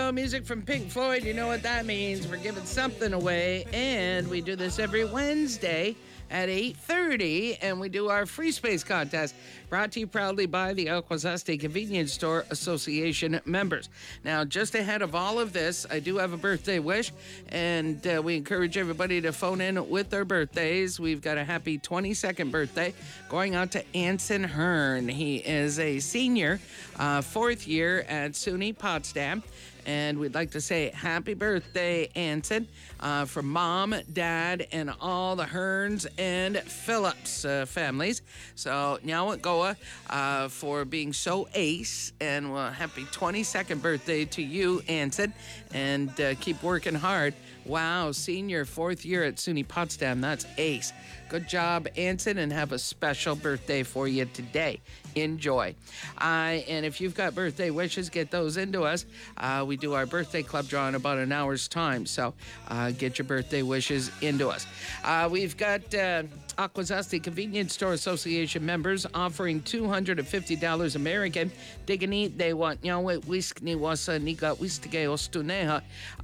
go. Music from Pink Floyd. You know what that means. We're giving something away, and we do this every Wednesday at 8:30, and we do our free space contest, brought to you proudly by the Akwesasne Convenience Store Association members. Now, just ahead of all of this, I do have a birthday wish, and we encourage everybody to phone in with their birthdays. We've got a happy 22nd birthday going out to Anson Hearn. He is a senior, fourth year at SUNY Potsdam. And we'd like to say happy birthday, Anson, from Mom, Dad, and all the Hearns and Phillips families. So, Nyawat Goa for being so ace, and happy 22nd birthday to you, Anson, and keep working hard. Wow, senior, fourth year at SUNY Potsdam, that's ace. Good job, Anson, and have a special birthday for you today. Enjoy. And if you've got birthday wishes, get those into us. We do our birthday club draw in about an hour's time, so get your birthday wishes into us. We've got Akwesasne Convenience Store Association members offering $250 American. Digani, they want whiskey wasa nika wistige ostuneha,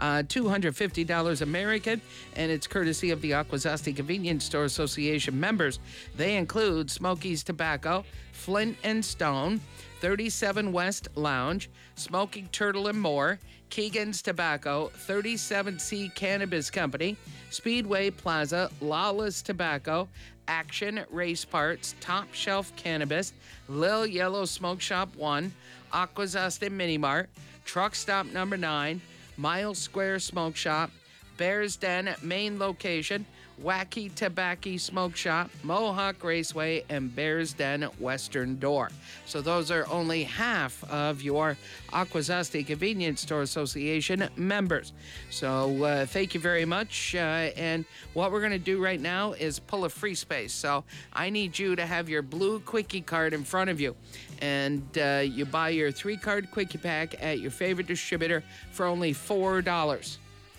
$250 American, and it's courtesy of the Akwesasne Convenience Store Association members. They include Smokies Tobacco, Flint and Stone, 37 West Lounge, Smoking Turtle and More, Keegan's Tobacco, 37C Cannabis Company, Speedway Plaza, Lawless Tobacco, Action Race Parts, Top Shelf Cannabis, Lil Yellow Smoke Shop 1, Akwesasne Mini Mart, Truck Stop Number 9, Miles Square Smoke Shop, Bears Den main location, Wacky Tobacco Smoke Shop, Mohawk Raceway, and Bears Den Western Door. So those are only half of your Akwesasne Convenience Store Association members. So thank you very much. And what we're going to do right now is pull a free space. So I need you to have your blue Quickie card in front of you. And you buy your 3-card Quickie pack at your favorite distributor for only $4.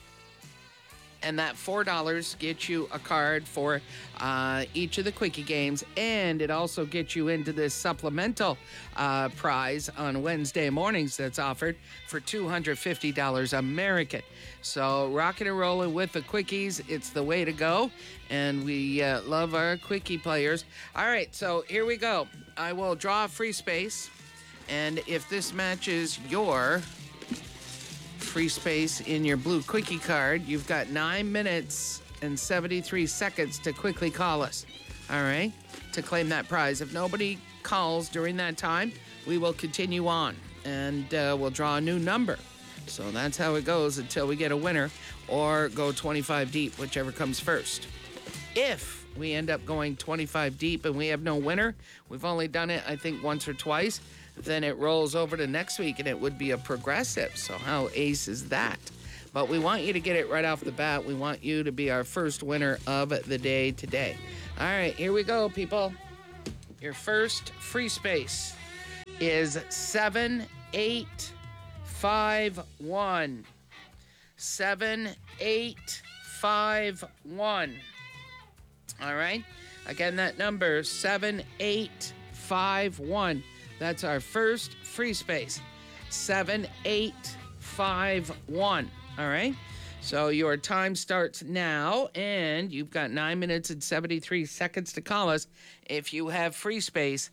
And that $4 gets you a card for each of the Quickie games, and it also gets you into this supplemental prize on Wednesday mornings that's offered for $250 American. So rocking and rolling with the Quickies, it's the way to go, and we love our Quickie players. All right, so here we go. I will draw a free space, and if this matches your free space in your blue Quickie card, you've got 9 minutes and 73 seconds to quickly call us, all right, to claim that prize. If nobody calls during that time, we will continue on, and we'll draw a new number. So that's how it goes until we get a winner, or go 25 deep, whichever comes first. If we end up going 25 deep and we have no winner, we've only done it, I think, once or twice, then it rolls over to next week, and it would be a progressive. So how ace is that? But we want you to get it right off the bat. We want you to be our first winner of the day today. All right, here we go, people. Your first free space is 7851. 7851. All right? Again, that number, 7851. That's our first free space, 7851, all right? So your time starts now, and you've got 9 minutes and 73 seconds to call us if you have free space,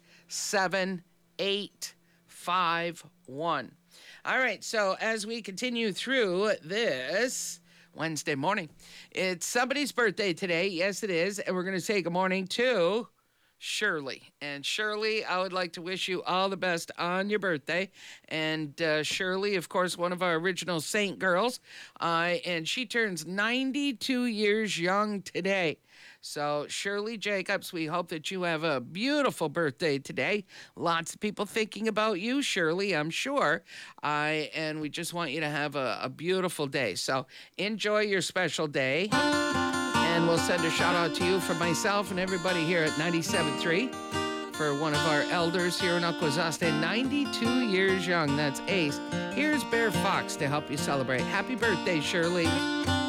7851. All right, so as we continue through this Wednesday morning, it's somebody's birthday today. Yes, it is, and we're going to say good morning to Shirley. And Shirley, I would like to wish you all the best on your birthday. And Shirley, of course, one of our original Saint girls, and she turns 92 years young today. So Shirley Jacobs, we hope that you have a beautiful birthday today. Lots of people thinking about you, Shirley, I'm sure. And we just want you to have a beautiful day. So enjoy your special day. And we'll send a shout out to you from myself and everybody here at 97.3 for one of our elders here in Akwesasne, 92 years young. That's ace. Here's Bear Fox to help you celebrate. Happy birthday, Shirley.